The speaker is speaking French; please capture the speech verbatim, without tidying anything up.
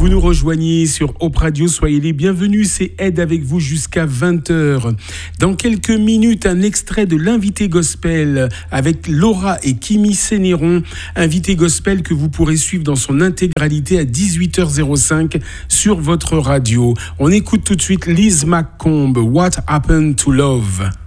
Vous nous rejoignez sur Hope Radio, soyez les bienvenus, c'est Ed avec vous jusqu'à vingt heures. Dans quelques minutes, un extrait de l'invité gospel avec Laura et Kimi Sénéron, invité gospel que vous pourrez suivre dans son intégralité à dix-huit heures cinq sur votre radio. On écoute tout de suite Liz McComb, What Happened to Love?